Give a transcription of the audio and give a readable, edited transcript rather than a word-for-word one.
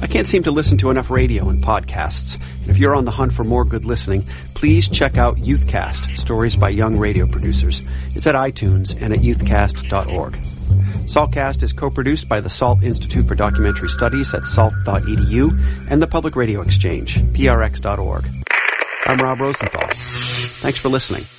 can't seem to listen to enough radio and podcasts. And if you're on the hunt for more good listening, please check out Youthcast, stories by young radio producers. It's at iTunes and at youthcast.org. SALTcast is co-produced by the SALT Institute for Documentary Studies at salt.edu and the Public Radio Exchange, prx.org. I'm Rob Rosenthal. Thanks for listening.